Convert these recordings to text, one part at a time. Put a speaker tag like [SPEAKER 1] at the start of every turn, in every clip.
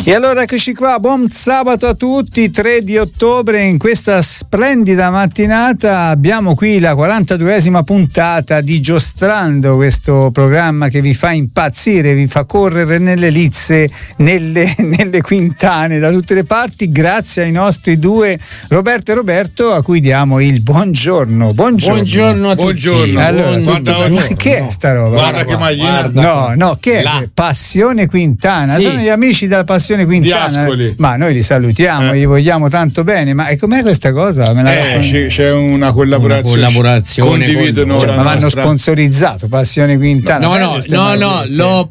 [SPEAKER 1] E allora eccoci qua, buon sabato a tutti, 3 di ottobre, in questa splendida mattinata abbiamo qui la 42esima puntata di Giostrando, questo programma che vi fa impazzire, vi fa correre nelle lizze, nelle quintane, da tutte le parti, grazie ai nostri due Roberto e Roberto, a cui diamo il buongiorno.
[SPEAKER 2] Buongiorno a tutti.
[SPEAKER 1] Buongiorno. Allora,
[SPEAKER 2] Buongiorno.
[SPEAKER 1] che è sta roba?
[SPEAKER 2] Guarda che maglietta.
[SPEAKER 1] No, che è? Passione Quintana,
[SPEAKER 2] sì.
[SPEAKER 1] Sono gli amici della Passione Quintana, ma noi li salutiamo, gli vogliamo tanto bene, ma com'è questa cosa?
[SPEAKER 3] C'è una collaborazione, condividono
[SPEAKER 1] ma vanno sponsorizzato Passione Quintana.
[SPEAKER 2] No, l'ho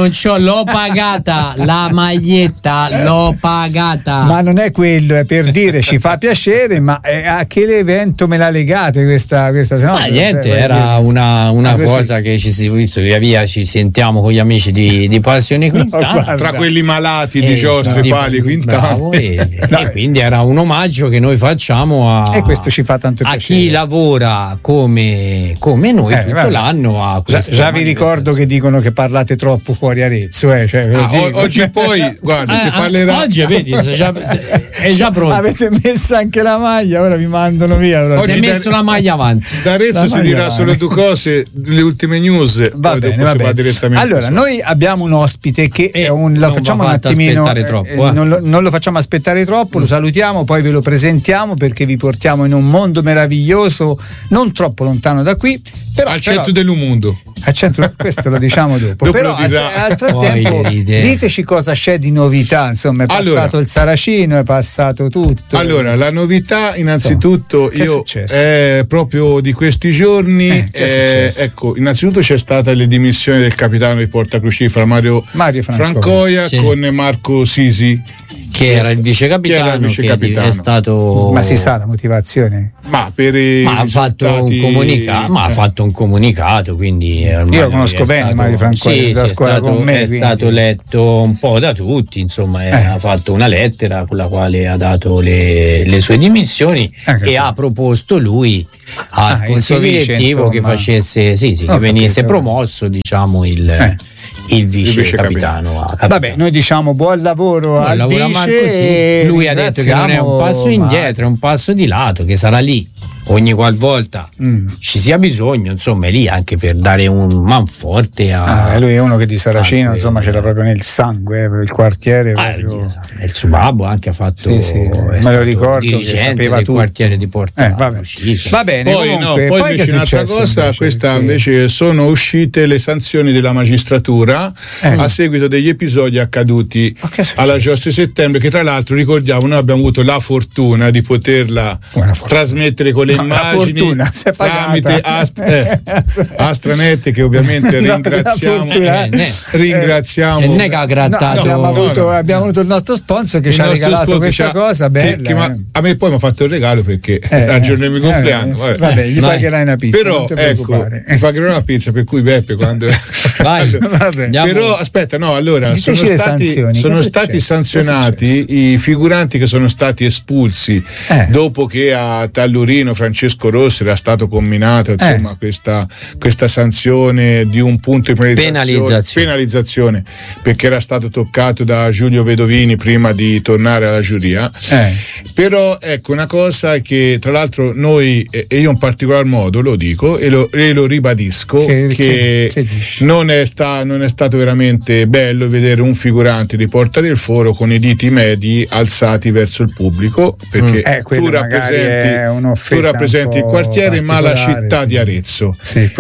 [SPEAKER 2] pagata la maglietta, l'ho pagata.
[SPEAKER 1] Ma non è quello, è per dire ci fa piacere, ma a che evento me la legate questa no,
[SPEAKER 2] niente, era una cosa che ci si visto via ci sentiamo con gli amici di Passione Quintana,
[SPEAKER 3] tra quelli malati di giostre, pali, Quintana,
[SPEAKER 2] e quindi era un omaggio che noi facciamo
[SPEAKER 1] e questo ci fa tanto piacere
[SPEAKER 2] a chi lavora come noi tutto l'anno.
[SPEAKER 1] Già vi ricordo che dicono che parlate troppo fuori Arezzo,
[SPEAKER 3] oggi poi guarda, si parlerà.
[SPEAKER 2] Oggi vedi, è già pronto.
[SPEAKER 1] Avete messo anche la maglia, ora vi mandano via.
[SPEAKER 2] Si è messo la maglia avanti.
[SPEAKER 3] Da Arezzo si dirà solo due cose, le ultime news.
[SPEAKER 1] Va bene. Allora, noi abbiamo un ospite che lo facciamo un attimino
[SPEAKER 2] troppo,
[SPEAKER 1] non lo facciamo aspettare troppo, lo salutiamo, poi ve lo presentiamo perché vi portiamo in un mondo meraviglioso, non troppo lontano da qui, però
[SPEAKER 3] al centro del mondo.
[SPEAKER 1] Questo lo diciamo dopo. Però al frattempo diteci cosa c'è di novità, insomma, è passato il Saracino, è passato tutto.
[SPEAKER 3] Allora, la novità innanzitutto è proprio di questi giorni, ecco, innanzitutto c'è stata le dimissioni del capitano di Porta Crucifera Mario Francoia con Marco Sisi,
[SPEAKER 2] che era il vice capitano, è stato.
[SPEAKER 1] Ma si sa la motivazione?
[SPEAKER 3] Ma
[SPEAKER 2] ha fatto un comunicato, quindi
[SPEAKER 1] io lo conosco bene Mario Francoia, da scuola con me,
[SPEAKER 2] è stato letto un po' da tutti, insomma, ha fatto una lettera con la quale ha dato le sue dimissioni e ha proposto lui al consiglio direttivo che facesse che venisse promosso, diciamo, il vice capitano.
[SPEAKER 1] Vabbè, noi diciamo buon lavoro al vice.
[SPEAKER 2] Marco, lui ha detto che non è un passo indietro, è un passo di lato, che sarà lì ogni qualvolta ci sia bisogno, insomma, è lì anche per dare un manforte
[SPEAKER 1] lui è uno che di Saracino insomma c'era proprio nel sangue, il quartiere
[SPEAKER 2] il suo babbo anche ha fatto
[SPEAKER 1] me lo ricordo che sapeva
[SPEAKER 2] del
[SPEAKER 1] tutto.
[SPEAKER 2] Quartiere di Porta
[SPEAKER 1] va bene,
[SPEAKER 3] poi invece un'altra cosa, invece sono uscite le sanzioni della magistratura a seguito degli episodi accaduti alla Giostra di Settembre, che tra l'altro ricordiamo noi abbiamo avuto la fortuna di poterla trasmettere con le immagini tramite Astranet, che ovviamente ringraziamo.
[SPEAKER 2] Non è che ha grattato.
[SPEAKER 1] Abbiamo avuto il nostro sponsor che ci ha regalato questa cosa bella.
[SPEAKER 3] A me poi mi ha fatto il regalo perché era il giorno del mio compleanno.
[SPEAKER 1] Vabbè, gli pagherai una pizza.
[SPEAKER 3] Però mi pagherò una pizza, per cui Beppe quando però aspetta, sono stati sanzionati i figuranti che sono stati espulsi dopo che a Tallurino Francesco Rossi era stato comminato questa sanzione di un punto di penalizzazione perché era stato toccato da Giulio Vedovini prima di tornare alla giuria. Però ecco una cosa che tra l'altro noi, e io in particolar modo lo dico e lo ribadisco, che non è stato veramente bello vedere un figurante di Porta del Foro con i diti medi alzati verso il pubblico, perché tu rappresenti il quartiere ma la città di Arezzo,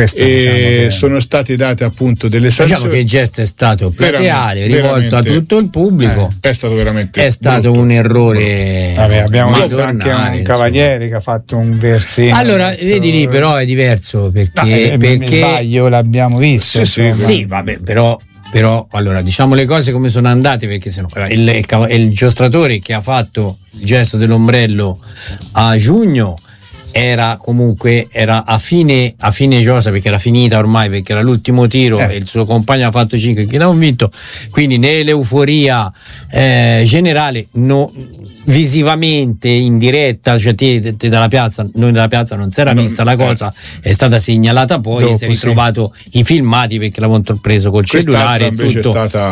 [SPEAKER 3] e sono state date appunto delle sanzioni.
[SPEAKER 2] Diciamo che il gesto è stato plateale, rivolto a tutto il pubblico,
[SPEAKER 3] è stato veramente
[SPEAKER 2] un errore.
[SPEAKER 1] Abbiamo visto anche un cavaliere che ha fatto un versino.
[SPEAKER 2] Allora vedi lì, però è diverso perché
[SPEAKER 1] sbaglio, l'abbiamo visto.
[SPEAKER 2] Sì, vabbè, però allora diciamo le cose come sono andate, perché sennò il giostratore che ha fatto il gesto dell'ombrello a giugno era a fine giostra, perché era finita ormai, perché era l'ultimo tiro e il suo compagno ha fatto 5 che l'hanno vinto, quindi nell'euforia generale visivamente in diretta, cioè dalla piazza, noi dalla piazza non si era vista la cosa, è stata segnalata poi dopo, si è ritrovato i filmati perché l'avevano preso col cellulare e tutto.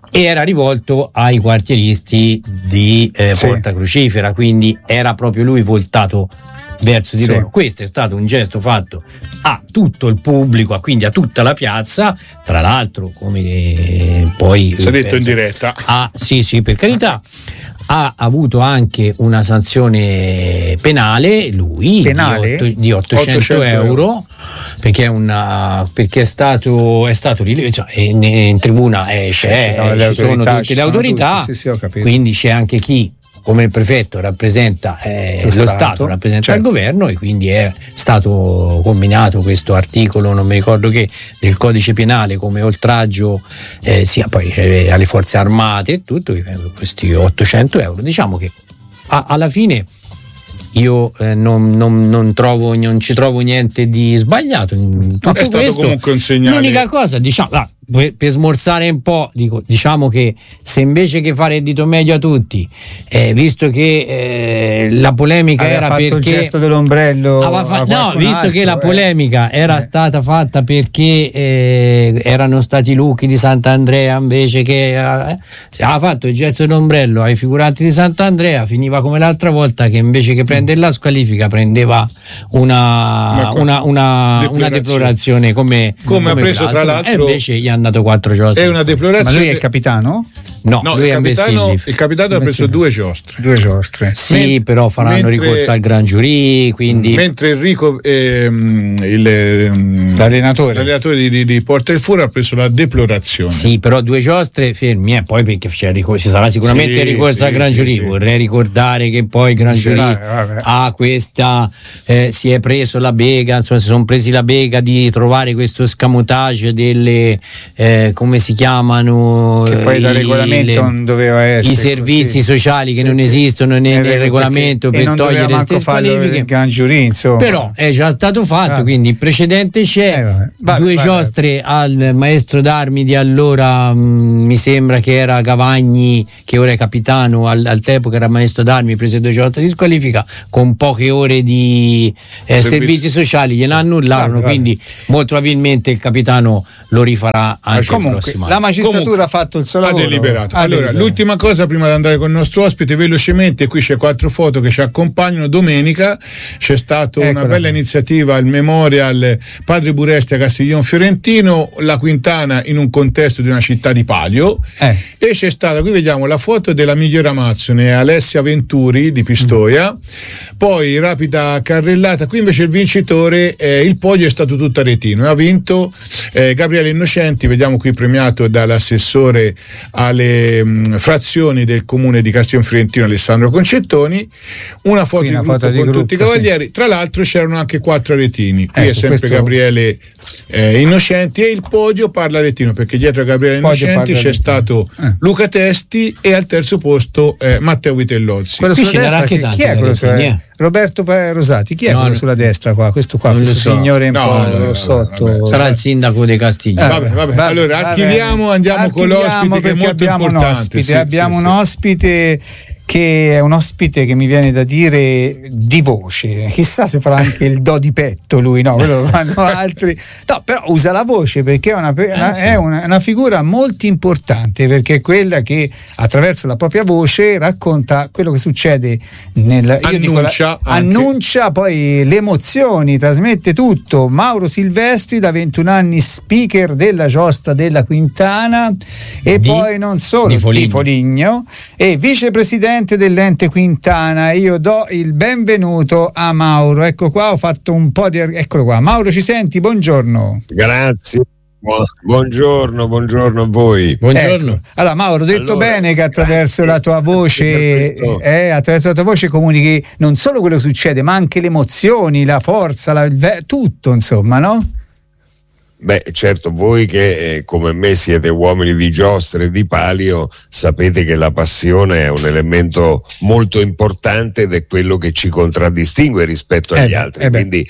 [SPEAKER 2] e era rivolto ai quartieristi di Porta Crucifera, quindi era proprio lui voltato verso di loro. Questo è stato un gesto fatto a tutto il pubblico, quindi a tutta la piazza, tra l'altro, come poi
[SPEAKER 3] si è detto in diretta,
[SPEAKER 2] sì, per carità, ha avuto anche una sanzione penale lui di 800 euro, perché è stato in tribuna ci sono tutte le autorità, quindi c'è anche chi, come il prefetto, rappresenta lo Stato rappresenta il governo, e quindi è stato combinato questo articolo, non mi ricordo che, del codice penale come oltraggio sia poi alle forze armate e tutto, questi 800 euro. Diciamo che alla fine io non ci trovo niente di sbagliato in tutto
[SPEAKER 3] è stato
[SPEAKER 2] questo.
[SPEAKER 3] Comunque un segnale.
[SPEAKER 2] L'unica cosa, diciamo, per smorzare un po', diciamo che se invece che fare il dito medio a tutti, visto che la polemica era perché
[SPEAKER 1] il gesto dell'ombrello,
[SPEAKER 2] visto che la polemica era stata fatta perché erano stati i Lucchi di Sant'Andrea, invece che ha fatto il gesto dell'ombrello ai figuranti di Sant'Andrea, finiva come l'altra volta, che invece che prendere la squalifica prendeva una deplorazione come
[SPEAKER 3] ha preso, tra l'altro,
[SPEAKER 2] e invece gli hanno dato 4 giostri.
[SPEAKER 3] È una deplorazione.
[SPEAKER 1] Ma lui è il capitano?
[SPEAKER 3] No, il capitano ha preso 2 giostre.
[SPEAKER 2] Sì, però faranno ricorso al Gran Giurì, quindi
[SPEAKER 3] mentre Enrico l'allenatore di Porta del Furo ha preso la deplorazione.
[SPEAKER 2] Sì, però 2 giostre fermi, poi perché ci sarà sicuramente ricorso al Gran Giurì. Vorrei ricordare che poi il Gran Giurì ha questa si è preso la bega, insomma si sono presi la bega di trovare questo scamotage delle come si chiamano,
[SPEAKER 1] che poi da regolamento non doveva essere
[SPEAKER 2] i servizi sociali che non esistono nel regolamento per togliere queste squalifiche. Però è già stato fatto, quindi il precedente c'è. 2 giostre al maestro d'armi di allora, mi sembra che era Cavagni, che ora è capitano, all'epoca era maestro d'armi, prese 2 giostre di squalifica con poche ore di servizi sociali, gliela annullarono, quindi molto probabilmente il capitano lo rifarà anche il prossimo anno.
[SPEAKER 1] La magistratura ha fatto il suo lavoro,
[SPEAKER 3] ha deliberato. Allora, l'ultima cosa prima di andare con il nostro ospite, velocemente, qui c'è 4 foto che ci accompagnano. Domenica c'è stata una bella iniziativa, il Memorial Padre Buresti a Castiglion Fiorentino, la Quintana in un contesto di una città di Palio, e c'è stata, qui vediamo la foto della migliore Amazzone, Alessia Venturi di Pistoia, poi rapida carrellata. Qui invece il vincitore, il podio è stato tutto aretino, ha vinto Gabriele Innocenti, vediamo qui premiato dall'assessore alle frazioni del comune di Castiglion Fiorentino Alessandro Concettoni. Una foto di gruppo con tutti i cavalieri, tra l'altro c'erano anche 4 aretini, qui è sempre Gabriele Innocenti, e il podio parla aretino, perché dietro a Gabriele Innocenti c'è stato Luca Testi e al terzo posto Matteo Vitellozzi.
[SPEAKER 1] Quello sulla destra, chi è quello Roberto Rosati, chi è quello sulla destra qua? Questo signore un po' sotto
[SPEAKER 2] sarà il sindaco di Castiglio.
[SPEAKER 3] Vabbè. Allora andiamo con l'ospite, che è molto importante.
[SPEAKER 1] Abbiamo un ospite che è un ospite che mi viene da dire di voce, chissà se farà anche il do di petto lui, no, quello lo fanno altri, no, però usa la voce, perché è una figura molto importante, perché è quella che attraverso la propria voce racconta quello che succede annuncia poi le emozioni, trasmette tutto. Mauro Silvestri, da 21 anni speaker della giostra della Quintana e poi non solo di Foligno e vicepresidente dell'ente Quintana. Io do il benvenuto a Mauro, ecco qua, ho fatto un po' di eccolo qua. Mauro, ci senti? Buongiorno.
[SPEAKER 4] Grazie. Buongiorno a voi.
[SPEAKER 2] Buongiorno.
[SPEAKER 1] Ecco. Allora Mauro, ho detto bene che attraverso la tua voce comunichi non solo quello che succede, ma anche le emozioni, la forza, tutto, insomma, no?
[SPEAKER 4] Beh, certo, voi che come me siete uomini di giostre e di palio, sapete che la passione è un elemento molto importante ed è quello che ci contraddistingue rispetto agli altri. Quindi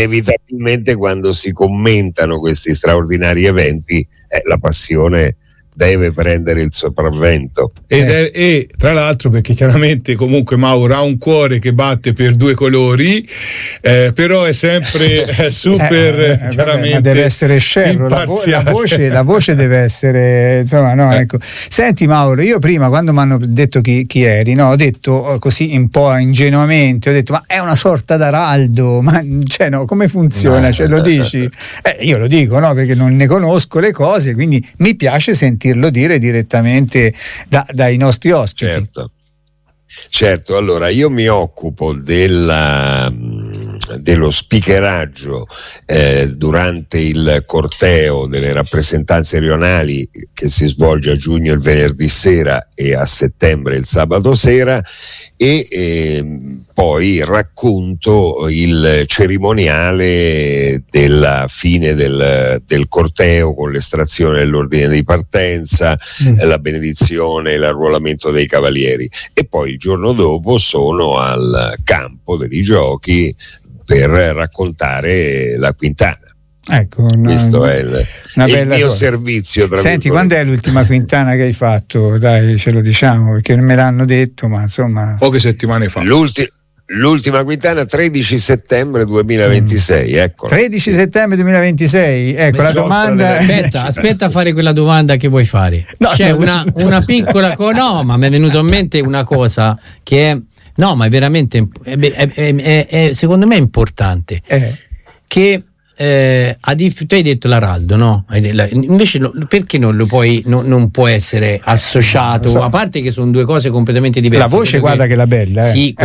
[SPEAKER 4] inevitabilmente quando si commentano questi straordinari eventi la passione deve prendere il sopravvento.
[SPEAKER 3] E tra l'altro, perché chiaramente comunque Mauro ha un cuore che batte per due colori, però è sempre super chiaramente,
[SPEAKER 1] ma deve essere scerro, la voce deve essere, insomma, no, ecco. Senti Mauro, io prima quando mi hanno detto chi eri, no, ho detto così un po' ingenuamente, ho detto ma è una sorta d'Araldo, ma cioè no, come funziona? Ce lo dici? Io lo dico, no, perché non ne conosco le cose, quindi mi piace sentirlo dire direttamente dai nostri ospiti.
[SPEAKER 4] Certo, allora io mi occupo dello speakeraggio durante il corteo delle rappresentanze rionali che si svolge a giugno il venerdì sera e a settembre il sabato sera, e poi racconto il cerimoniale della fine del corteo con l'estrazione dell'ordine di partenza, la benedizione, l'arruolamento dei cavalieri, e poi il giorno dopo sono al campo dei giochi per raccontare la Quintana.
[SPEAKER 1] Ecco,
[SPEAKER 4] questo è il mio servizio.
[SPEAKER 1] Senti, quando è l'ultima Quintana che hai fatto? Dai, ce lo diciamo, perché me l'hanno detto, ma insomma
[SPEAKER 3] poche settimane fa.
[SPEAKER 4] L'ultima Quintana 13 settembre 2026, ecco.
[SPEAKER 1] 13 settembre 2026, ecco la domanda.
[SPEAKER 2] Aspetta a fare quella domanda che vuoi fare. No, c'è una piccola no, ma mi è venuto in mente una cosa che è, no, ma è veramente è secondo me importante. Che tu hai detto l'Araldo, no? Invece perché non lo non può essere associato, a parte che sono due cose completamente diverse.
[SPEAKER 1] La voce, guarda che la bella,
[SPEAKER 2] sì,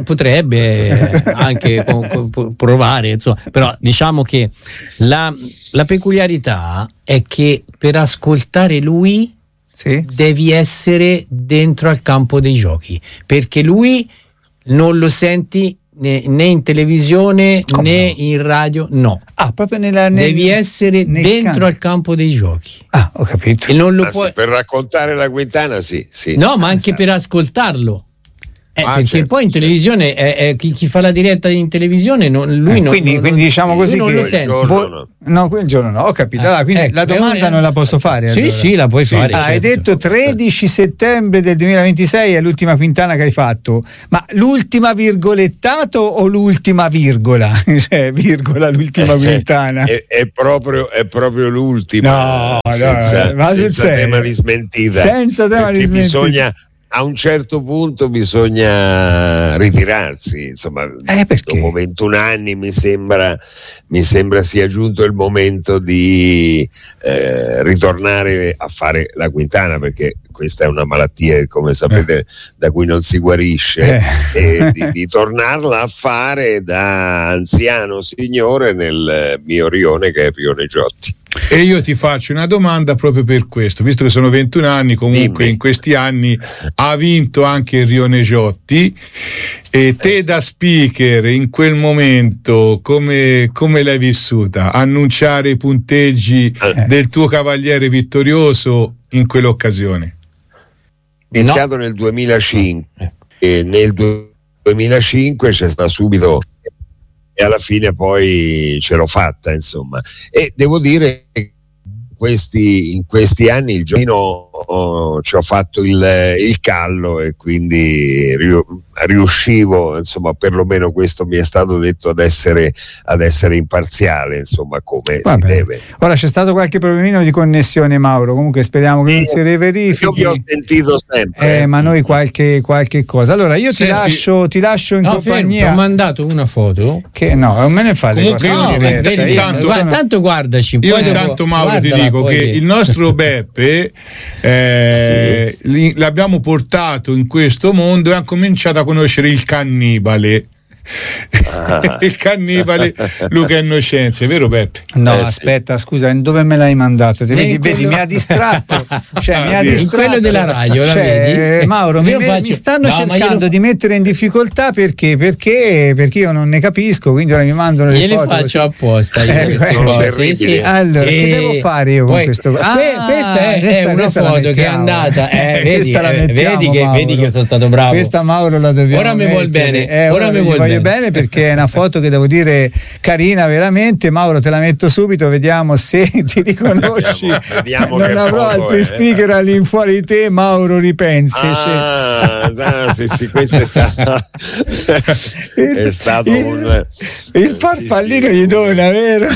[SPEAKER 2] potrebbe anche provare, insomma, però diciamo che la peculiarità è che per ascoltare lui devi essere dentro al campo dei giochi, perché lui non lo senti né in televisione né in radio, no.
[SPEAKER 1] Proprio
[SPEAKER 2] devi essere dentro al campo dei giochi.
[SPEAKER 1] Ho capito.
[SPEAKER 2] E non lo puoi...
[SPEAKER 4] per raccontare la Quintana, sì.
[SPEAKER 2] No, ma anche per ascoltarlo. Perché certo, poi in televisione chi fa la diretta in televisione
[SPEAKER 1] quindi diciamo così
[SPEAKER 2] non
[SPEAKER 1] che
[SPEAKER 2] lo sente.
[SPEAKER 1] Quel giorno no, ho capito. Allora, quindi la domanda non la posso fare.
[SPEAKER 2] Sì,
[SPEAKER 1] allora.
[SPEAKER 2] Sì, la puoi fare. Certo.
[SPEAKER 1] Hai detto 13 settembre del 2026 è l'ultima Quintana che hai fatto, ma l'ultima virgolettato o l'ultima virgola? Cioè, virgola, l'ultima Quintana.
[SPEAKER 4] È proprio l'ultima.
[SPEAKER 1] No,
[SPEAKER 4] senza tema di smentita.
[SPEAKER 1] Senza tema di smentita.
[SPEAKER 4] Bisogna, a un certo punto bisogna ritirarsi, insomma, dopo 21 anni mi sembra sia giunto il momento di ritornare a fare la Quintana, perché questa è una malattia, come sapete, da cui non si guarisce, e di tornarla a fare da anziano signore nel mio rione, che è il Rione Giotti.
[SPEAKER 3] E io ti faccio una domanda proprio per questo, visto che sono 21 anni, comunque in questi anni ha vinto anche il Rione Giotti, e te da speaker in quel momento come l'hai vissuta? Annunciare i punteggi del tuo cavaliere vittorioso in quell'occasione?
[SPEAKER 4] Iniziato nel 2005 e nel 2005 c'è stato subito, e alla fine poi ce l'ho fatta, insomma, e devo dire che in questi anni il giorno ci ho fatto il callo, e quindi riuscivo, insomma, perlomeno questo mi è stato detto, ad essere imparziale, insomma, come si deve.
[SPEAKER 1] Ora c'è stato qualche problemino di connessione, Mauro, comunque speriamo che non si riverifichi.
[SPEAKER 4] Io vi ho sentito sempre.
[SPEAKER 1] Ma noi qualche cosa. Allora io ti lascio in compagnia.
[SPEAKER 2] Ti ho mandato una foto
[SPEAKER 1] che non me ne fate
[SPEAKER 2] comunque tanto guardaci.
[SPEAKER 3] Io intanto Mauro ti dico che il nostro Beppe l'abbiamo portato in questo mondo e ha cominciato a conoscere il cannibale. Il cannibale Luca Innocenzi, è vero Beppe?
[SPEAKER 1] No, aspetta, scusa, dove me l'hai mandato? Vedi, mi ha distratto, mi ha distratto.
[SPEAKER 2] Quello della radio, la vedi?
[SPEAKER 1] Mauro, mi stanno cercando di mettere in difficoltà perché io non ne capisco, quindi ora mi mandano le foto.
[SPEAKER 2] Gliele faccio apposta.
[SPEAKER 1] Allora, che devo fare io con questo?
[SPEAKER 2] Questa è una foto che è andata. Vedi che sono stato bravo.
[SPEAKER 1] Questa Mauro la dobbiamo.
[SPEAKER 2] Ora mi vuol bene.
[SPEAKER 1] legge bene perché è una foto che devo dire carina veramente. Mauro, te la metto subito, vediamo se ti riconosci.
[SPEAKER 4] Vediamo
[SPEAKER 1] non avrò altri speaker all'infuori di te. Mauro, ripensi.
[SPEAKER 4] Sì, questo è stato
[SPEAKER 1] il farfallino gli dona, vero?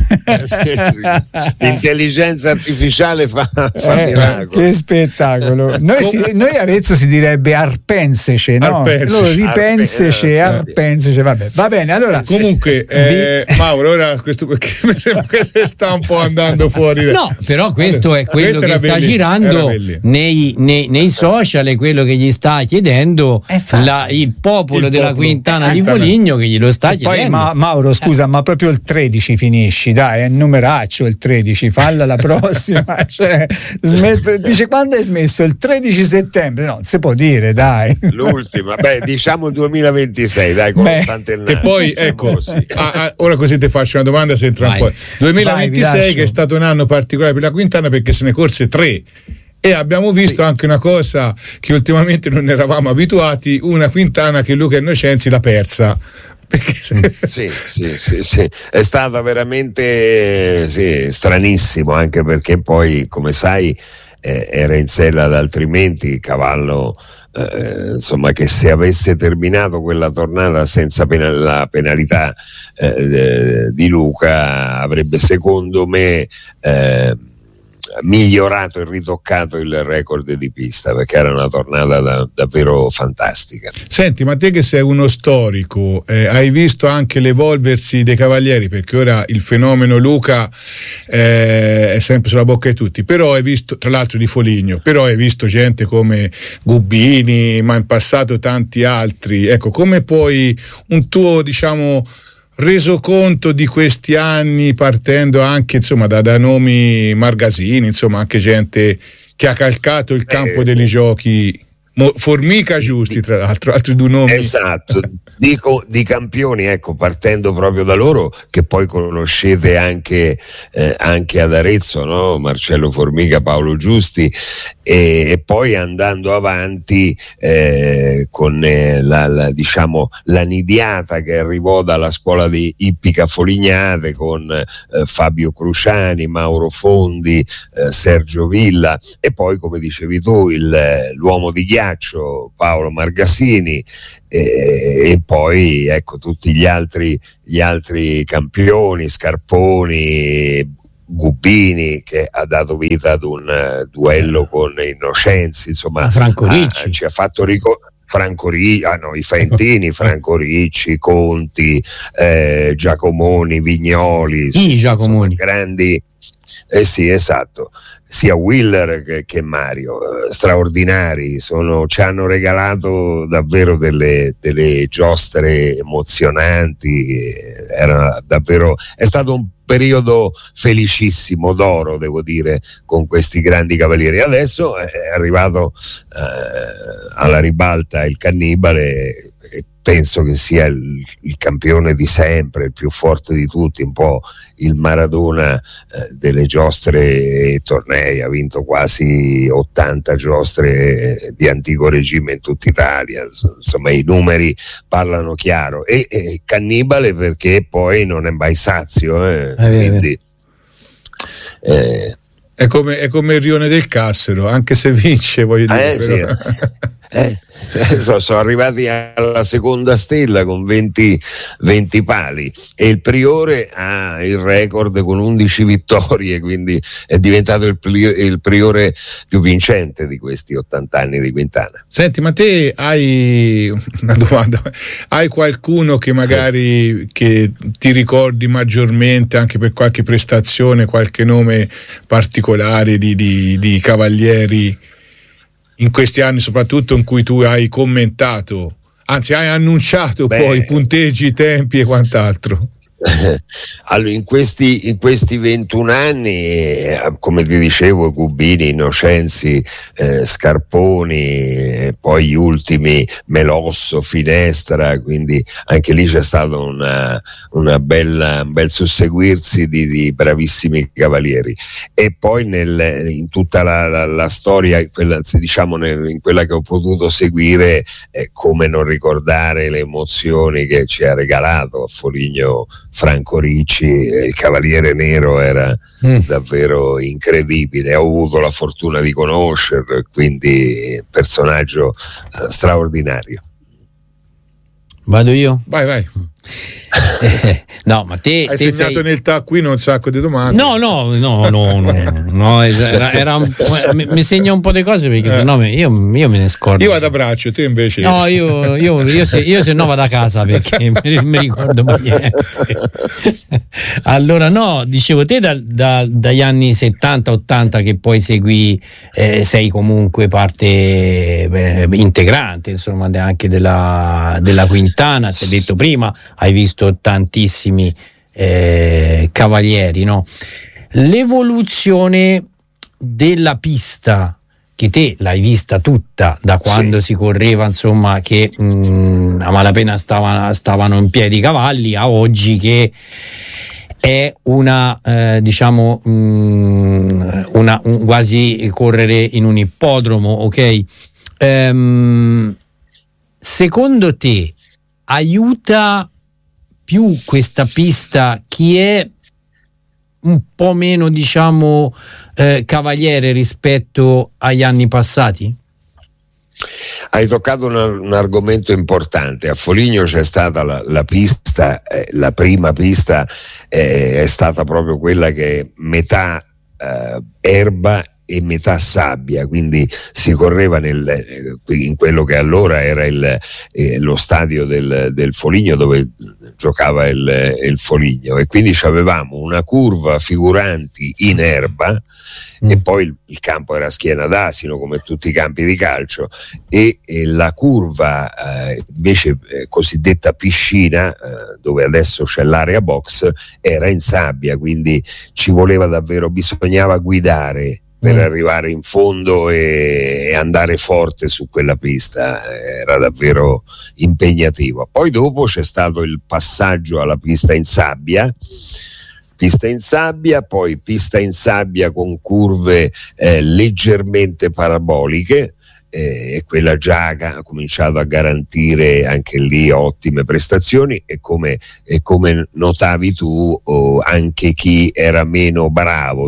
[SPEAKER 4] L'intelligenza artificiale fa miracoli.
[SPEAKER 1] Che spettacolo. Noi Arezzo si direbbe arpensece, no? Ripensece, arpensece. Vabbè, va bene. Allora,
[SPEAKER 3] comunque, Mauro, ora questo perché mi sembra che si sta un po' andando fuori.
[SPEAKER 2] No, però questo è quello che sta girando nei social, è quello che gli sta chiedendo il popolo della Quintana di Foligno, che glielo sta chiedendo.
[SPEAKER 1] Poi Mauro, scusa, ma proprio il 13 finisci, dai, è un numeraccio il 13, falla la prossima. Cioè, dice, quando hai smesso? Il 13 settembre? No, non si può dire, dai.
[SPEAKER 4] L'ultima, diciamo il 2026, dai, con tante.
[SPEAKER 3] E poi ecco, ora così ti faccio una domanda, se entra un po'. 2026 che è stato un anno particolare per la Quintana perché se ne corse 3. E abbiamo visto anche una cosa che ultimamente non eravamo abituati, una Quintana che Luca Innocenzi l'ha persa.
[SPEAKER 4] Sì, è stata veramente stranissimo, anche perché poi, come sai, era in sella ad altrimenti, cavallo insomma, che se avesse terminato quella tornata senza la penalità di Luca avrebbe, secondo me, migliorato e ritoccato il record di pista, perché era una tornata davvero fantastica.
[SPEAKER 3] Senti, ma te che sei uno storico, hai visto anche l'evolversi dei cavalieri, perché ora il fenomeno Luca è sempre sulla bocca di tutti, però hai visto, tra l'altro di Foligno, però hai visto gente come Gubbini, ma in passato tanti altri. Ecco, come poi un tuo, diciamo, reso conto di questi anni, partendo anche, insomma, da nomi Margasini, insomma, anche gente che ha calcato il campo dei giochi, Formica Giusti, tra l'altro, altri due nomi.
[SPEAKER 4] Esatto, dico di campioni, ecco, partendo proprio da loro, che poi conoscete anche ad Arezzo, no? Marcello Formica, Paolo Giusti, e poi andando avanti con diciamo la nidiata che arrivò dalla scuola di Ippica Folignate con Fabio Cruciani, Mauro Fondi, Sergio Villa, e poi, come dicevi tu, l'uomo di ghiaccio Paolo Margasini, e poi ecco tutti gli altri campioni, Scarponi, Gubbini, che ha dato vita ad un duello con Innocenzi, insomma,
[SPEAKER 2] Franco Ricci
[SPEAKER 4] ci ha fatto Franco Ricci, i Faentini, Franco Ricci, Conti, Giacomoni, Vignoli,
[SPEAKER 2] Giacomoni,
[SPEAKER 4] insomma, grandi. Sì, esatto, sia Willer che Mario, straordinari, ci hanno regalato davvero delle giostre emozionanti, è stato un periodo felicissimo, d'oro, devo dire, con questi grandi cavalieri. Adesso è arrivato alla ribalta il Cannibale, e penso che sia il campione di sempre, il più forte di tutti, un po' il Maradona delle giostre e tornei. Ha vinto quasi 80 giostre di antico regime in tutta Italia, insomma i numeri parlano chiaro, e Cannibale perché poi non è mai sazio, quindi
[SPEAKER 3] è come il Rione del Cassero, anche se vince, voglio dire, però.
[SPEAKER 4] Sono arrivati alla seconda stella con 20 pali, e il Priore ha il record con 11 vittorie, quindi è diventato il Priore più vincente di questi 80 anni di Quintana.
[SPEAKER 3] Senti, ma te hai una domanda, hai qualcuno che magari che ti ricordi maggiormente anche per qualche prestazione, qualche nome particolare di cavalieri in questi anni, soprattutto in cui tu hai commentato, anzi hai annunciato poi i punteggi, i tempi e quant'altro?
[SPEAKER 4] Allora, in questi 21 anni, come ti dicevo, Gubini, Innocenzi, Scarponi, poi gli ultimi Melosso, Finestra, quindi anche lì c'è stato un bel susseguirsi di bravissimi cavalieri. E poi in tutta la storia, in quella che ho potuto seguire, come non ricordare le emozioni che ci ha regalato a Foligno Franco Ricci. Il Cavaliere Nero era davvero incredibile, ho avuto la fortuna di conoscerlo, e quindi personaggio straordinario.
[SPEAKER 2] Vado io?
[SPEAKER 3] Vai.
[SPEAKER 2] No, ma te
[SPEAKER 3] hai segnato nel taccuino un sacco di domande.
[SPEAKER 2] No, mi segna un po' di cose, perché sennò io me ne scordo.
[SPEAKER 3] Io vado a braccio, te invece.
[SPEAKER 2] No, io se no vado a casa, perché mi ricordo mai niente. Allora, no, dicevo, te dagli anni 70-80 che poi segui, sei comunque parte integrante, insomma, anche della Quintana. Si è detto prima, hai visto tantissimi cavalieri, no? L'evoluzione della pista, che te l'hai vista tutta da quando si correva, insomma, che a malapena stavano in piedi i cavalli, a oggi che è una quasi correre in un ippodromo, ok? Secondo te aiuta più questa pista chi è un po' meno, cavaliere rispetto agli anni passati?
[SPEAKER 4] Hai toccato un argomento importante. A Foligno c'è stata la pista, la prima pista è stata proprio quella che è metà erba e metà sabbia, quindi si correva in quello che allora era lo stadio del Foligno, dove giocava il Foligno, e quindi avevamo una curva figuranti in erba, e poi il campo era a schiena d'asino come tutti i campi di calcio, e la curva invece cosiddetta piscina, dove adesso c'è l'area box, era in sabbia, quindi bisognava guidare per arrivare in fondo e andare forte su quella pista. Era davvero impegnativo. Poi dopo c'è stato il passaggio alla pista in sabbia, poi pista in sabbia con curve leggermente paraboliche, e quella già ha cominciato a garantire anche lì ottime prestazioni, e come notavi tu, anche chi era meno bravo,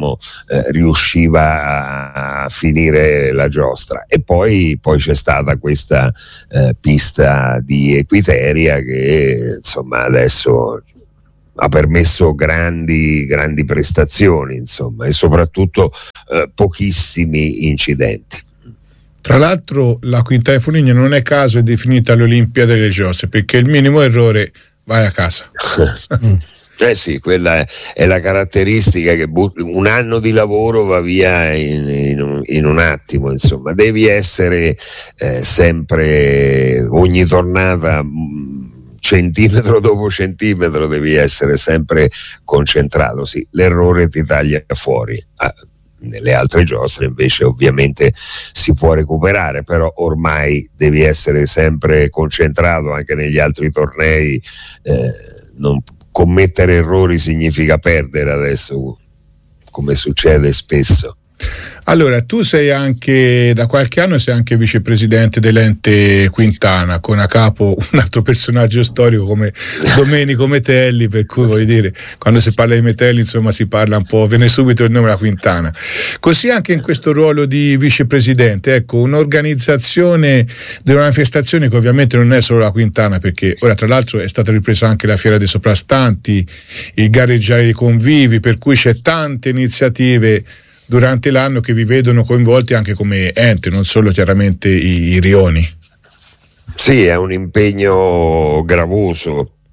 [SPEAKER 4] riusciva a finire la giostra. E poi c'è stata questa pista di Equiteria che, insomma, adesso ha permesso grandi prestazioni, insomma, e soprattutto pochissimi incidenti.
[SPEAKER 3] Tra l'altro la Quintana di Foligno non è caso è definita l'Olimpiade delle giostre, perché il minimo errore vai a casa.
[SPEAKER 4] Sì, quella è la caratteristica, che un anno di lavoro va via in un attimo, insomma. Devi essere sempre, ogni tornata, centimetro dopo centimetro, devi essere sempre concentrato. Sì, l'errore ti taglia fuori. Nelle altre giostre invece ovviamente si può recuperare, però ormai devi essere sempre concentrato anche negli altri tornei. Non commettere errori significa perdere adesso, come succede spesso.
[SPEAKER 3] Allora, tu sei anche, da qualche anno sei anche vicepresidente dell'ente Quintana, con a capo un altro personaggio storico come Domenico Metelli, per cui voglio dire, quando si parla di Metelli, insomma, si parla un po', viene subito il nome della Quintana. Così anche in questo ruolo di vicepresidente, ecco, un'organizzazione di una manifestazione che ovviamente non è solo la Quintana, perché ora tra l'altro è stata ripresa anche la Fiera dei Soprastanti, il gareggiare dei convivi, per cui c'è tante iniziative durante l'anno che vi vedono coinvolti anche come ente, non solo chiaramente i rioni.
[SPEAKER 4] Sì, è un impegno gravoso,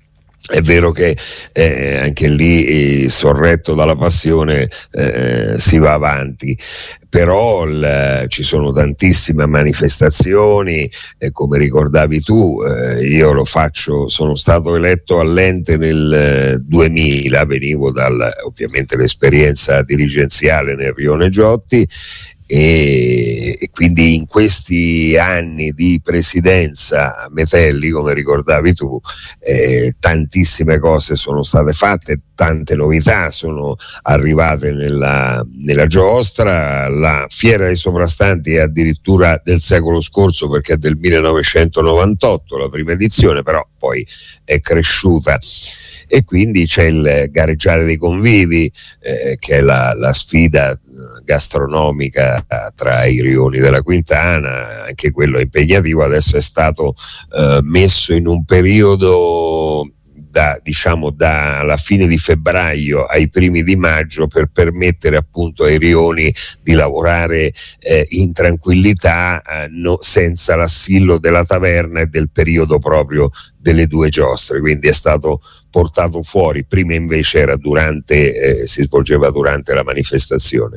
[SPEAKER 4] È vero che anche lì, sorretto dalla passione, si va avanti, però ci sono tantissime manifestazioni, come ricordavi tu. Io lo faccio, sono stato eletto all'ente nel 2000, venivo ovviamente l'esperienza dirigenziale nel Rione Giotti, e quindi in questi anni di presidenza Metelli, come ricordavi tu, tantissime cose sono state fatte, tante novità sono arrivate nella giostra. La Fiera dei Sovrastanti è addirittura del secolo scorso, perché è del 1998 la prima edizione, però poi è cresciuta. E quindi c'è il gareggiare dei convivi, che è la sfida gastronomica tra i rioni della Quintana. Anche quello è impegnativo, adesso è stato messo in un periodo dalla fine di febbraio ai primi di maggio, per permettere appunto ai rioni di lavorare in tranquillità, senza l'assillo della taverna e del periodo proprio delle due giostre. Quindi è stato portato fuori, prima invece era si svolgeva durante la manifestazione.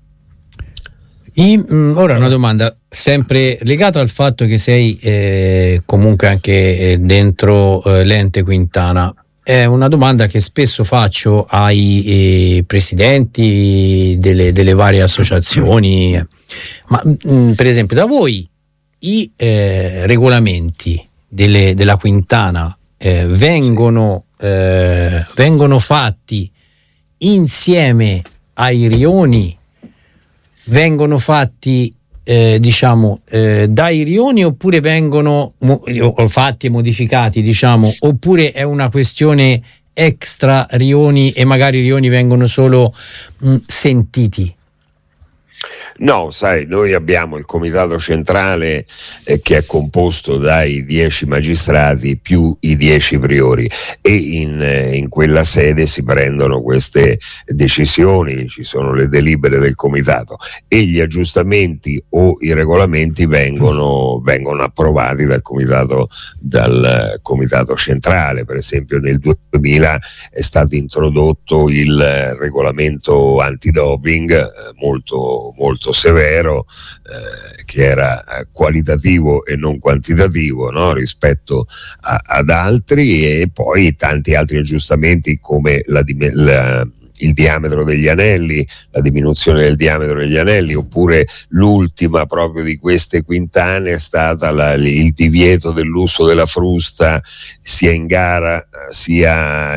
[SPEAKER 2] Ora una domanda sempre legata al fatto che sei comunque anche dentro l'ente Quintana. È una domanda che spesso faccio ai presidenti delle varie associazioni, ma per esempio da voi i regolamenti della Quintana vengono fatti insieme ai rioni? Vengono fatti dai rioni, oppure vengono fatti e modificati, oppure è una questione extra rioni e magari i rioni vengono solo sentiti?
[SPEAKER 4] No, sai, noi abbiamo il comitato centrale che è composto dai 10 magistrati più i 10 priori, e in quella sede si prendono queste decisioni, ci sono le delibere del comitato e gli aggiustamenti o i regolamenti vengono approvati dal comitato centrale. Per esempio nel 2000 è stato introdotto il regolamento antidoping, molto molto severo, che era qualitativo e non quantitativo, no? Rispetto ad altri, e poi tanti altri aggiustamenti come il diametro degli anelli, la diminuzione del diametro degli anelli, oppure l'ultima proprio di queste quintane è stata il divieto dell'uso della frusta sia in gara sia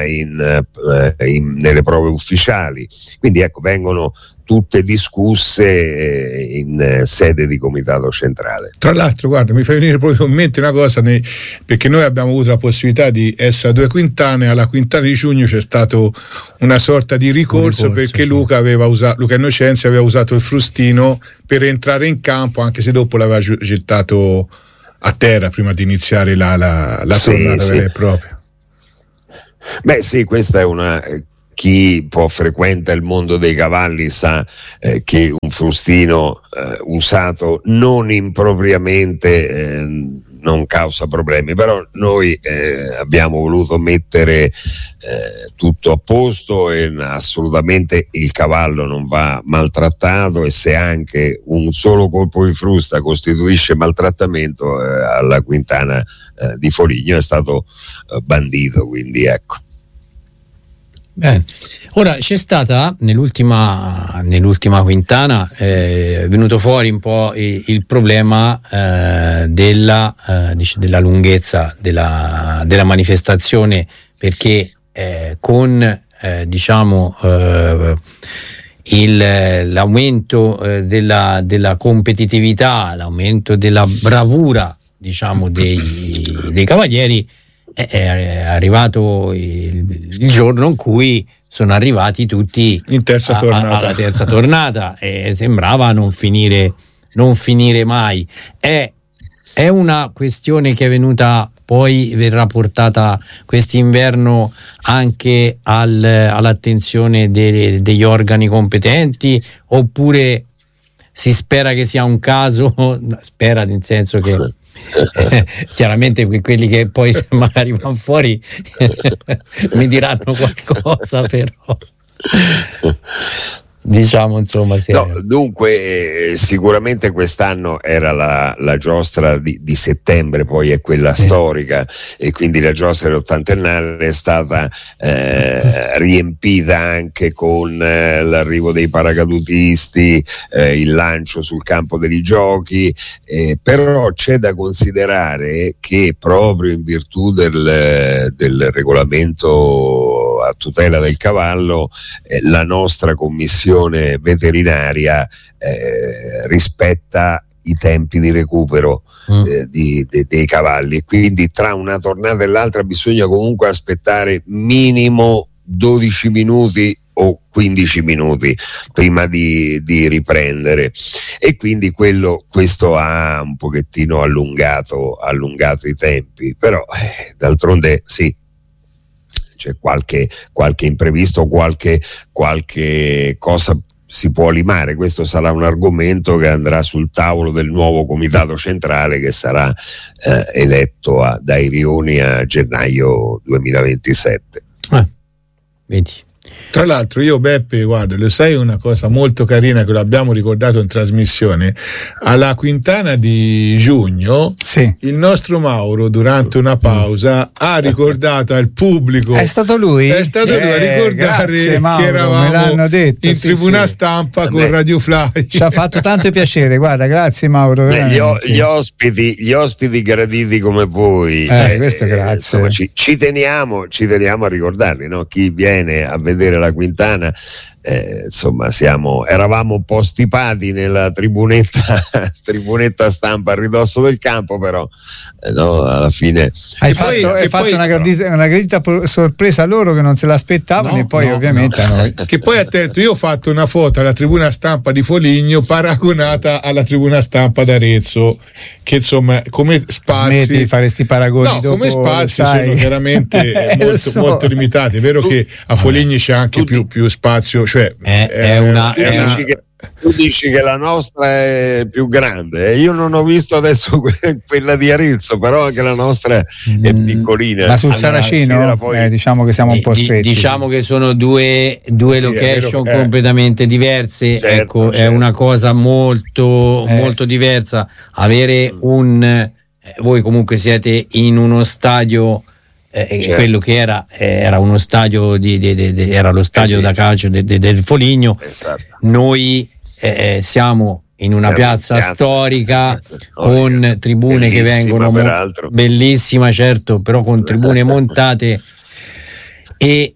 [SPEAKER 4] nelle prove ufficiali. Quindi ecco, vengono tutte discusse in sede di comitato centrale.
[SPEAKER 3] Tra l'altro, guarda, mi fa venire proprio in mente una cosa, perché noi abbiamo avuto la possibilità di essere a 2 quintane. Alla quintana di Giugno c'è stato una sorta di ricorso perché sì. Luca Innocenzi aveva usato il frustino per entrare in campo, anche se dopo l'aveva gettato a terra prima di iniziare la tornata vera e propria.
[SPEAKER 4] Beh sì, questa è chi frequenta il mondo dei cavalli sa che un frustino usato non impropriamente non causa problemi, però noi abbiamo voluto mettere tutto a posto, e assolutamente il cavallo non va maltrattato, e se anche un solo colpo di frusta costituisce maltrattamento, alla quintana di Foligno è stato bandito, quindi ecco.
[SPEAKER 2] Bene. Ora c'è stata nell'ultima quintana è venuto fuori un po' il problema della lunghezza della manifestazione, perché con l'aumento della competitività, l'aumento della bravura dei cavalieri, è arrivato il giorno in cui sono arrivati tutti
[SPEAKER 3] in terza tornata.
[SPEAKER 2] Alla terza tornata, e sembrava non finire mai. È una questione che è venuta, poi verrà portata quest'inverno anche all'attenzione degli organi competenti, oppure si spera che sia un caso, spera nel senso che chiaramente quelli che poi magari vanno fuori mi diranno qualcosa, però diciamo insomma sì.
[SPEAKER 4] No, dunque sicuramente quest'anno era la giostra di settembre, poi è quella storica, e quindi la giostra dell'ottantennale è stata riempita anche con l'arrivo dei paracadutisti, il lancio sul campo degli giochi, però c'è da considerare che proprio in virtù del regolamento a tutela del cavallo, la nostra commissione veterinaria rispetta i tempi di recupero dei cavalli, e quindi tra una tornata e l'altra bisogna comunque aspettare minimo 12 minuti o 15 minuti prima di riprendere, e quindi questo ha un pochettino allungato i tempi, però d'altronde sì, c'è qualche imprevisto, qualche cosa si può limare. Questo sarà un argomento che andrà sul tavolo del nuovo comitato centrale che sarà eletto dai rioni a gennaio 2027.
[SPEAKER 2] Vedi.
[SPEAKER 3] Tra l'altro io, Beppe, guarda, lo sai una cosa molto carina che l'abbiamo ricordato in trasmissione, alla Quintana di giugno il nostro Mauro durante una pausa ha ricordato al pubblico, è stato lui a ricordare, grazie, Mauro, che eravamo, me l'hanno detto, in tribuna stampa con Radio Fly.
[SPEAKER 1] Ci ha fatto tanto piacere, guarda, grazie Mauro.
[SPEAKER 4] Gli ospiti graditi come voi,
[SPEAKER 1] questo grazie.
[SPEAKER 4] Insomma, ci teniamo a ricordarli, no? Chi viene a vedere la Quintana, insomma eravamo un po' stipati nella tribunetta stampa a ridosso del campo, però no, alla fine
[SPEAKER 1] hai fatto una gradita sorpresa a loro che non se l'aspettavano, e poi ovviamente a noi.
[SPEAKER 3] Che poi attento, io ho fatto una foto alla tribuna stampa di Foligno paragonata alla tribuna stampa d'Arezzo, che insomma come spazi,
[SPEAKER 1] smetti di fare sti paragoni, dopo,
[SPEAKER 3] come spazi sono veramente molto limitati. È vero che a Foligno c'è anche più spazio, cioè
[SPEAKER 4] tu dici che la nostra è più grande, io non ho visto adesso quella di Arezzo, però anche la nostra è piccolina.
[SPEAKER 1] Ma sul Saraceno poi diciamo che siamo un po' stretti.
[SPEAKER 2] Diciamo che sono due location completamente diverse, certo, ecco, certo. È una cosa molto diversa avere voi comunque siete in uno stadio, certo. Quello che era uno stadio era lo stadio da calcio del Foligno, esatto. Noi siamo in una piazza storica con tribune che vengono bellissima, certo, però con tribune montate, e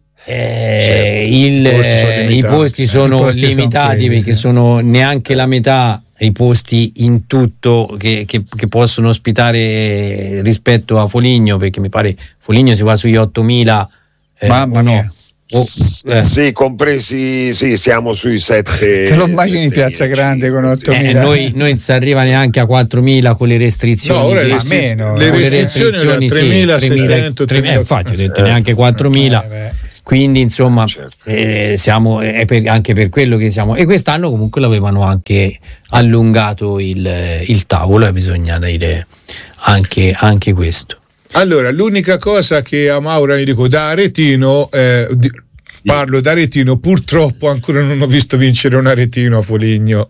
[SPEAKER 2] i posti sono limitati perché sono neanche la metà i posti in tutto che possono ospitare rispetto a Foligno, perché mi pare Foligno si va sugli 8.000.
[SPEAKER 1] Mamma mia.
[SPEAKER 4] Sì, compresi, siamo sui 7.
[SPEAKER 1] Te lo immagini in Piazza Grande con 8.000?
[SPEAKER 2] Noi non si arriva neanche a 4.000 con le restrizioni.
[SPEAKER 3] No, ora le restrizioni 3.600.
[SPEAKER 2] Infatti ho detto neanche 4.000. Quindi insomma, certo. Siamo anche per quello che siamo, e quest'anno comunque l'avevano anche allungato il tavolo, e bisogna dire anche questo.
[SPEAKER 3] Allora, l'unica cosa che a Maura mi dico da aretino, parlo da aretino, purtroppo ancora non ho visto vincere un aretino a Foligno.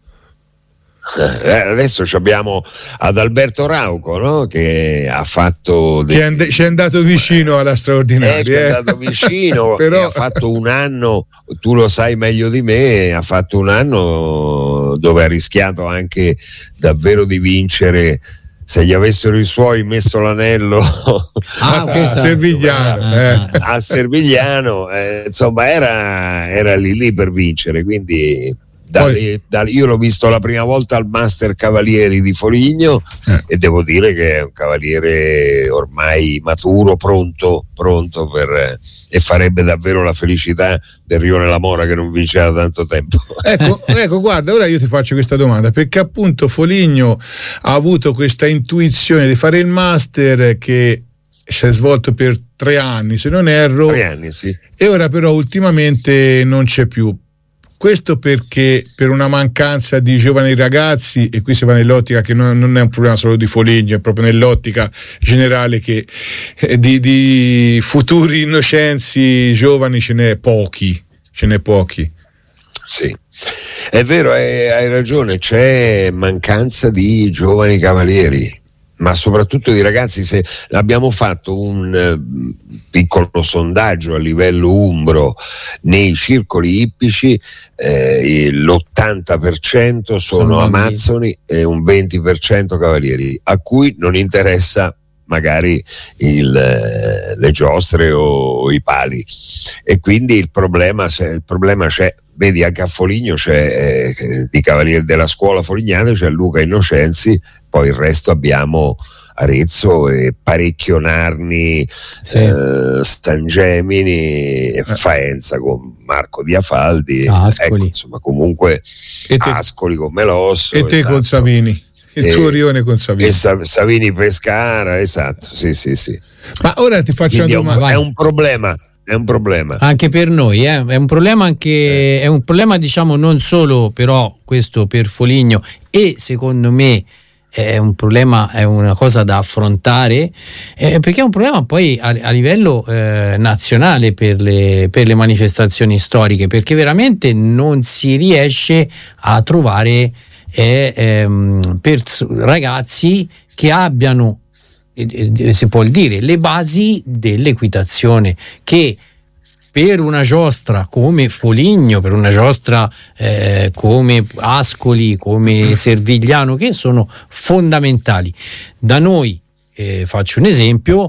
[SPEAKER 4] Adesso abbiamo ad Alberto Rauco, no? Che ha fatto
[SPEAKER 3] ci è andato vicino alla straordinaria,
[SPEAKER 4] ci è andato vicino però ha fatto un anno, tu lo sai meglio di me, ha fatto un anno dove ha rischiato anche davvero di vincere, se gli avessero i suoi messo l'anello
[SPEAKER 3] a Servigliano,
[SPEAKER 4] a Servigliano, insomma era lì per vincere, quindi io l'ho visto la prima volta al Master Cavalieri di Foligno e devo dire che è un cavaliere ormai maturo, pronto e farebbe davvero la felicità del Rione La Mora, che non vince da tanto tempo.
[SPEAKER 3] Ecco, guarda, ora io ti faccio questa domanda, perché appunto Foligno ha avuto questa intuizione di fare il Master che si è svolto per 3 anni, se non erro.
[SPEAKER 4] 3 anni, sì.
[SPEAKER 3] E ora però ultimamente non c'è più. questo perché per una mancanza di giovani ragazzi, e qui si va nell'ottica che non è un problema solo di Foligno, è proprio nell'ottica generale che di futuri innocenzi giovani ce n'è pochi.
[SPEAKER 4] Sì, è vero, hai ragione, c'è mancanza di giovani cavalieri, ma soprattutto di ragazzi. Se abbiamo fatto un piccolo sondaggio a livello umbro nei circoli ippici, l'80% sono amazzoni e un 20% cavalieri, a cui non interessa magari le giostre o i pali, e quindi il problema c'è. Vedi, anche a Foligno c'è di cavalieri della scuola folignana, c'è Luca Innocenzi, poi il resto abbiamo Arezzo e parecchio Narni, Stangemini, Faenza con Marco Diafaldi,
[SPEAKER 2] Ascoli.
[SPEAKER 4] Ecco, insomma, comunque Ascoli con Melosso
[SPEAKER 3] e te, esatto, con Savini, il tuo Rione con Savini,
[SPEAKER 4] e Savini Pescara, esatto, sì.
[SPEAKER 3] Ma ora ti faccio una domanda.
[SPEAKER 4] È un problema. È un problema
[SPEAKER 2] anche per noi, è un problema anche è un problema, diciamo, non solo però questo per Foligno, e secondo me è un problema, è una cosa da affrontare, perché è un problema poi a livello nazionale per le manifestazioni storiche, perché veramente non si riesce a trovare ragazzi che abbiano, si può dire, le basi dell'equitazione, che per una giostra come Foligno, per una giostra come Ascoli, come Servigliano, che sono fondamentali. Da noi, faccio un esempio,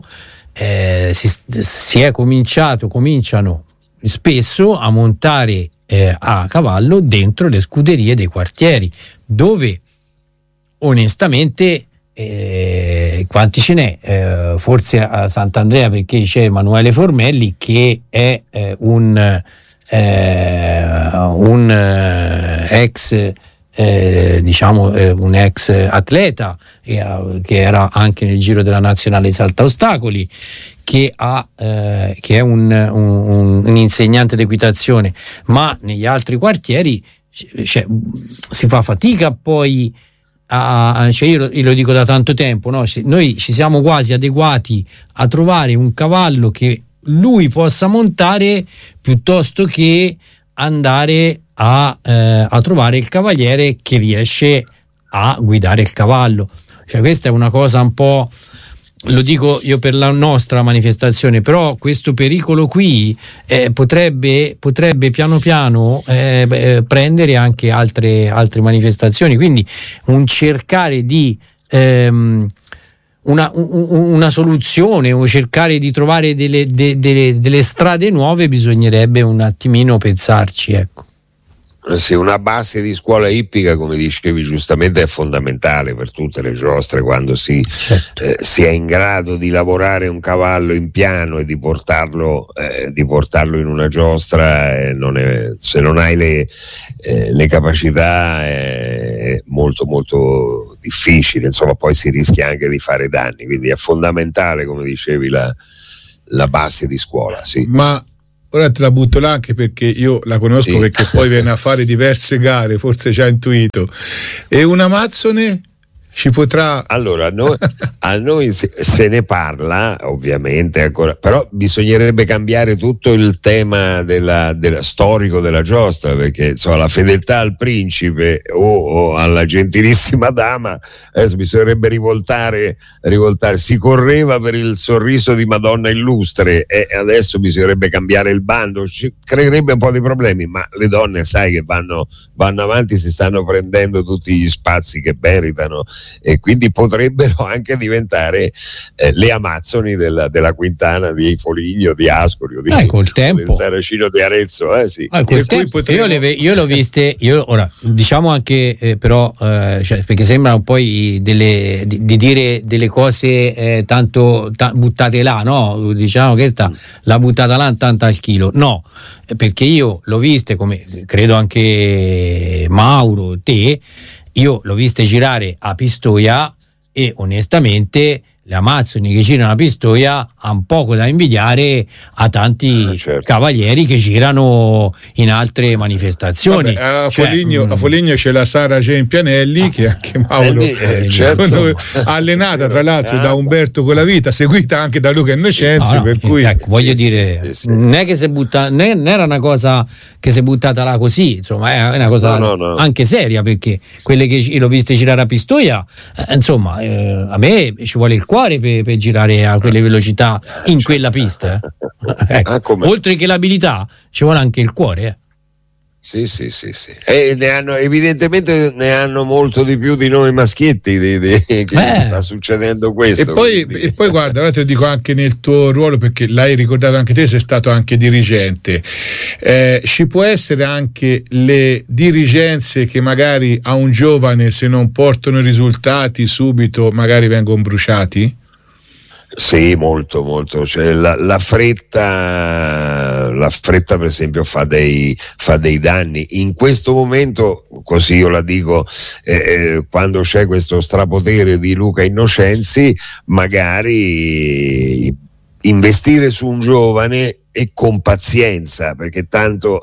[SPEAKER 2] cominciano spesso a montare a cavallo dentro le scuderie dei quartieri, dove onestamente quanti ce n'è? Forse a Sant'Andrea, perché c'è Emanuele Formelli, che è un ex un ex atleta che era anche nel Giro della Nazionale Salta Ostacoli, che è un insegnante di equitazione, ma negli altri quartieri si fa fatica poi io lo dico da tanto tempo, no? Noi ci siamo quasi adeguati a trovare un cavallo che lui possa montare piuttosto che andare a trovare il cavaliere che riesce a guidare il cavallo. Questa è una cosa un po', lo dico io per la nostra manifestazione, però questo pericolo qui potrebbe piano piano prendere anche altre manifestazioni, quindi un cercare di una soluzione, o cercare di trovare delle strade nuove, bisognerebbe un attimino pensarci, ecco.
[SPEAKER 4] Sì, una base di scuola ippica, come dicevi giustamente, è fondamentale per tutte le giostre, quando si è in grado di lavorare un cavallo in piano e di portarlo in una giostra, se non hai le capacità è molto molto difficile, insomma, poi si rischia anche di fare danni, quindi è fondamentale, come dicevi, la base di scuola, sì.
[SPEAKER 3] Ma ora te la butto là, anche perché io la conosco, sì, perché poi viene a fare diverse gare, forse già intuito. E un amazzone ci potrà? Allora,
[SPEAKER 4] a noi se ne parla ovviamente ancora, però bisognerebbe cambiare tutto il tema della storico della giostra, perché insomma la fedeltà al principe o alla gentilissima dama adesso bisognerebbe rivoltare. Si correva per il sorriso di Madonna Illustre e adesso bisognerebbe cambiare il bando, ci creerebbe un po' di problemi, ma le donne, sai, che vanno avanti, si stanno prendendo tutti gli spazi che meritano, e quindi potrebbero anche diventare le amazzoni della Quintana di Foligno, di Ascoli,
[SPEAKER 2] col tempo,
[SPEAKER 4] del Saracino di Arezzo, sì.
[SPEAKER 2] Col tempo, io l'ho viste, ora diciamo anche però perché sembra un po' di dire delle cose tanto buttate là, no? Diciamo che la buttata là tanto al chilo, no, perché io l'ho viste, come credo anche Mauro, io l'ho viste girare a Pistoia, e onestamente le Amazzoni che girano la Pistoia hanno poco da invidiare a tanti cavalieri che girano in altre manifestazioni.
[SPEAKER 3] Vabbè, a Foligno c'è la Sara Jane Pianelli che anche Mauro allenata tra l'altro da Umberto Colavita, seguita anche da Luca Innocenzi, per cui
[SPEAKER 2] ecco, voglio dire, non è che si butta, non era una cosa che si è buttata là così, insomma è una cosa anche seria, perché quelle che l'ho viste girare a Pistoia, insomma a me ci vuole il cuore per girare a quelle velocità in quella pista. Ecco. Oltre che l'abilità ci vuole anche il cuore.
[SPEAKER 4] Sì. E evidentemente ne hanno molto di più di noi maschietti che sta succedendo questo.
[SPEAKER 3] E poi guarda, ora te lo dico anche nel tuo ruolo, perché l'hai ricordato anche te, sei stato anche dirigente. Ci può essere anche le dirigenze che magari a un giovane, se non portano risultati subito, magari vengono bruciati?
[SPEAKER 4] Sì, molto. Cioè, la fretta per esempio fa dei danni. In questo momento, così io la dico, quando c'è questo strapotere di Luca Innocenzi, magari investire su un giovane e con pazienza, perché tanto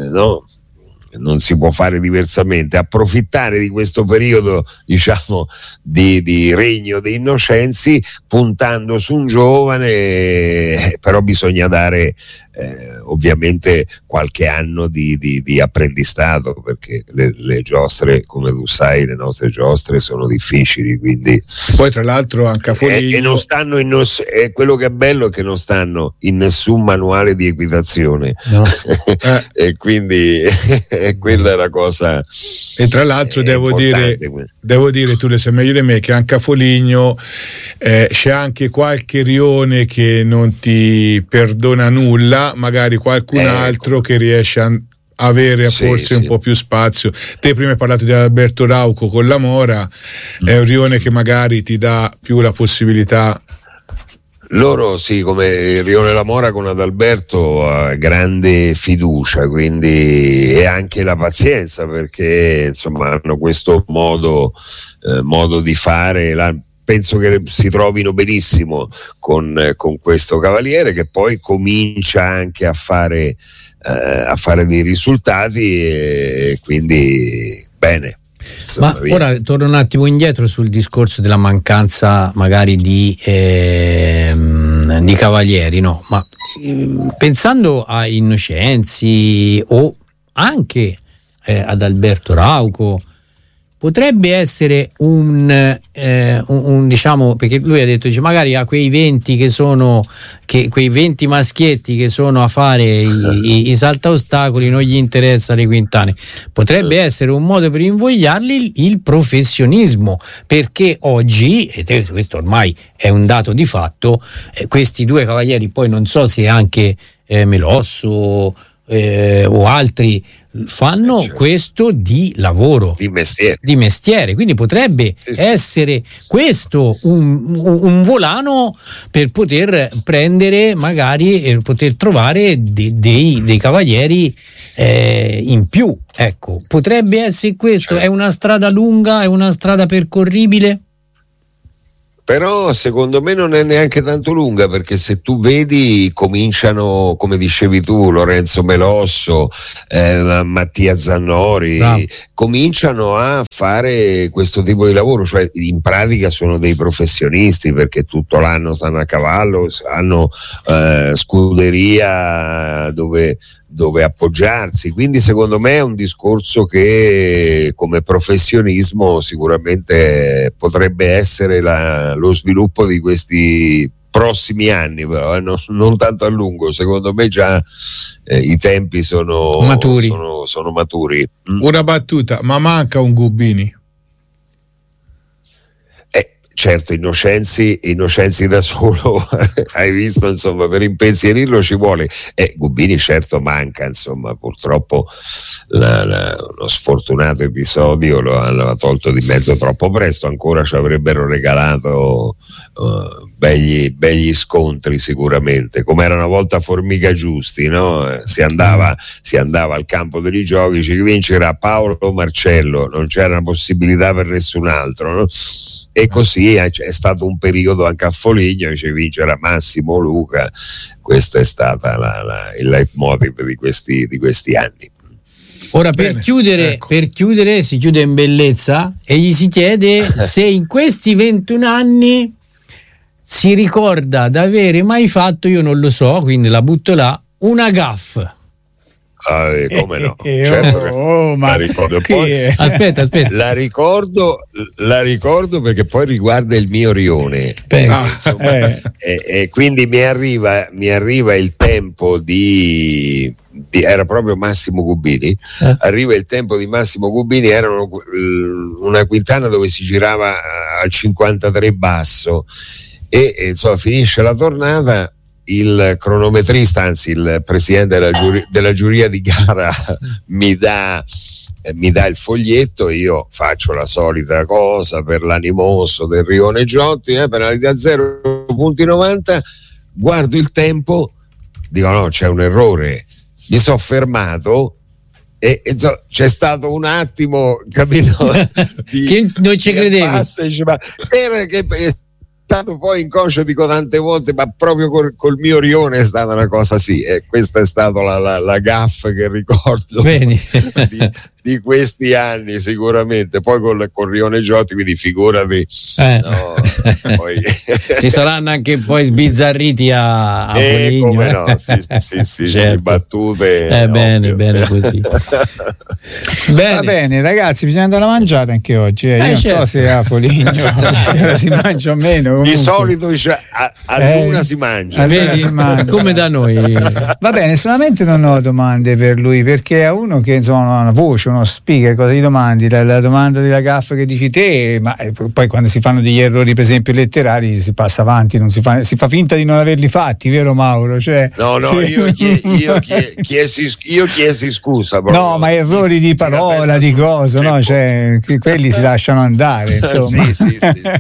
[SPEAKER 4] non si può fare diversamente, approfittare di questo periodo, diciamo, di regno di Innocenzi, puntando su un giovane, però bisogna dare ovviamente qualche anno di apprendistato, perché le giostre, come tu sai, le nostre giostre sono difficili, quindi
[SPEAKER 3] poi tra l'altro anche a Foligno
[SPEAKER 4] e non stanno quello che è bello è che non stanno in nessun manuale di equitazione, no. E quindi quella è la cosa.
[SPEAKER 3] E tra l'altro devo dire, tu le sai meglio di me, che anche a Foligno c'è anche qualche rione che non ti perdona nulla, magari qualcun altro che riesce a avere forse un po' più spazio. Te prima hai parlato di Alberto Rauco con la Mora, è un rione che magari ti dà più la possibilità.
[SPEAKER 4] Loro sì, come il Rione La Mora con Adalberto, grande fiducia, quindi, e anche la pazienza, perché insomma hanno questo modo di fare. Penso che si trovino benissimo con questo cavaliere, che poi comincia anche a fare dei risultati, e quindi bene.
[SPEAKER 2] Insomma, ma ora torno un attimo indietro sul discorso della mancanza magari di cavalieri, no? Ma pensando a Innocenzi o anche ad Alberto Rauco, potrebbe essere un diciamo, perché lui ha detto, dice, magari a quei 20 quei 20 maschietti che sono a fare i saltaostacoli non gli interessa le quintane, potrebbe essere un modo per invogliarli il professionismo, perché oggi, e questo ormai è un dato di fatto, questi due cavalieri, poi non so se anche Melosso o altri fanno questo di lavoro, di mestiere, quindi potrebbe essere questo un volano per poter prendere magari e poter trovare dei cavalieri in più, ecco, potrebbe essere questo. È una strada lunga, è una strada percorribile?
[SPEAKER 4] Però secondo me non è neanche tanto lunga, perché se tu vedi, cominciano, come dicevi tu, Lorenzo Melosso, Mattia Zannori, cominciano a fare questo tipo di lavoro, cioè in pratica sono dei professionisti, perché tutto l'anno stanno a cavallo, hanno scuderia dove appoggiarsi, quindi secondo me è un discorso che come professionismo sicuramente potrebbe essere lo sviluppo di questi prossimi anni, però non tanto a lungo, secondo me già i tempi sono maturi. Sono maturi.
[SPEAKER 3] Una battuta, ma manca un Gubbini?
[SPEAKER 4] Certo, Innocenzi da solo, hai visto, insomma, per impensierirlo ci vuole. Gubbini certo manca, insomma, purtroppo uno sfortunato episodio lo hanno tolto di mezzo troppo presto, ancora ci avrebbero regalato begli scontri sicuramente, come era una volta Formica Giusti, no? Si andava al campo degli giochi, ci vincerà Paolo o Marcello, non c'era una possibilità per nessun altro, no? E così è stato un periodo anche a Foligno che c'era Massimo Luca. Questo è stato il leitmotiv di questi anni.
[SPEAKER 2] Ora per chiudere si chiude in bellezza e gli si chiede se in questi 21 anni si ricorda d'avere mai fatto, io non lo so, quindi la butto là, una gaffe.
[SPEAKER 4] Come no? Certo
[SPEAKER 1] ma
[SPEAKER 4] la ricordo. Poi,
[SPEAKER 2] aspetta.
[SPEAKER 4] La ricordo perché poi riguarda il mio rione. E quindi mi arriva il tempo di era proprio Massimo Gubini. Arriva il tempo di Massimo Gubini, erano una quintana dove si girava al 53 basso e insomma finisce la tornata. Il cronometrista, anzi il presidente della giuria di gara mi dà il foglietto, io faccio la solita cosa per l'animoso del Rione Giotti, penalità 0,90, guardo il tempo, dico no, c'è un errore, mi sono fermato e c'è stato un attimo, capito?
[SPEAKER 2] Che non ci credevi.
[SPEAKER 4] Stato poi inconscio, dico tante volte, ma proprio col mio rione è stata una cosa e questa è stata la gaffa che ricordo di questi anni sicuramente, poi col Rione Giotti, quindi figurati.
[SPEAKER 2] Poi si saranno anche poi sbizzarriti a Foligno.
[SPEAKER 4] Come no, sì,
[SPEAKER 2] certo.
[SPEAKER 4] Battute
[SPEAKER 2] bene così.
[SPEAKER 1] Va bene ragazzi, bisogna andare a mangiare anche oggi, io non so se a Foligno si mangia o meno.
[SPEAKER 4] Di solito a luna si mangia.
[SPEAKER 2] Come da noi.
[SPEAKER 1] Va bene, solamente non ho domande per lui, perché a uno che insomma ha una voce, uno speaker, cosa gli domandi? La domanda della gaffa che dici te, ma poi quando si fanno degli errori per esempio letterari si passa avanti, si fa finta di non averli fatti, vero Mauro?
[SPEAKER 4] Io chiesi scusa proprio.
[SPEAKER 1] No, ma errori di parola, di cosa, no? Quelli si lasciano andare, insomma.
[SPEAKER 4] Sì.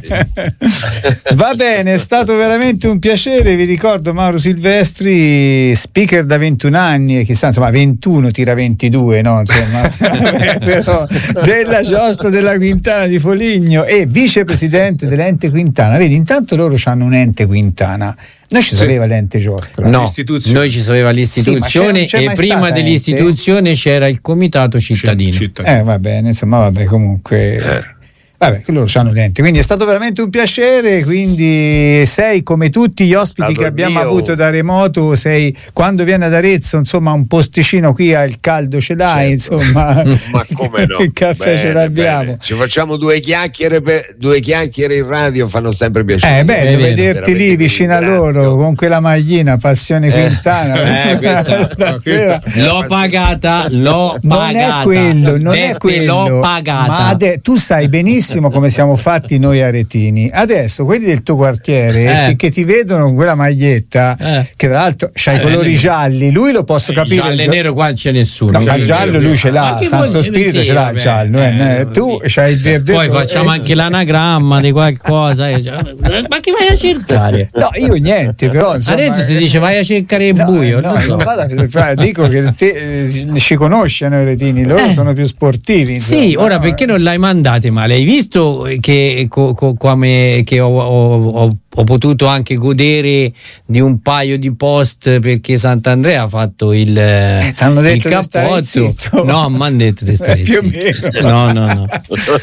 [SPEAKER 1] Va bene, è stato veramente un piacere. Vi ricordo Mauro Silvestri, speaker da 21 anni e chissà, insomma 21 tira 22, no? Insomma, però, della giostra della Quintana di Foligno e vicepresidente dell'ente Quintana. Vedi, intanto loro hanno un ente Quintana. Noi ci sapeva l'ente giostra.
[SPEAKER 2] No, noi ci sapeva l'istituzione e prima dell'istituzione c'era il comitato cittadino.
[SPEAKER 1] Va bene, insomma, comunque. Vabbè, che loro hanno l'ente, quindi è stato veramente un piacere. Quindi sei come tutti gli ospiti che abbiamo avuto da remoto, sei quando viene ad Arezzo, insomma, un posticino qui al caldo ce l'hai, certo. Insomma,
[SPEAKER 4] ma come no?
[SPEAKER 1] Il caffè ce l'abbiamo.
[SPEAKER 4] Ci facciamo due chiacchiere in radio, fanno sempre piacere.
[SPEAKER 1] È bello vederti lì vicino a loro con quella maglina Passione Quintana.
[SPEAKER 2] Questa. L'ho pagata.
[SPEAKER 1] Non è quello.
[SPEAKER 2] L'ho pagata.
[SPEAKER 1] Ma tu sai benissimo come siamo fatti noi aretini. Adesso quelli del tuo quartiere che ti vedono con quella maglietta che tra l'altro c'ha i colori gialli, lui lo posso capire.
[SPEAKER 2] Giallo e nero qua non c'è nessuno.
[SPEAKER 1] No, il giallo lui ce l'ha, Santo Spirito ce l'ha il giallo. Tu c'hai il verde.
[SPEAKER 2] Poi facciamo anche l'anagramma di qualcosa. Ma che vai a cercare?
[SPEAKER 1] No, io niente, però insomma,
[SPEAKER 2] Arezzo si dice vai a cercare il buio.
[SPEAKER 1] Dico che ci conoscono i aretini, loro sono più sportivi.
[SPEAKER 2] Sì, ora perché non l'hai mandate male? Hai visto che come che ho potuto anche godere di un paio di post perché Sant'Andrea ha fatto il
[SPEAKER 1] t'hanno detto
[SPEAKER 2] cappotto. No, mi hanno detto di stare
[SPEAKER 1] più o meno.
[SPEAKER 2] No.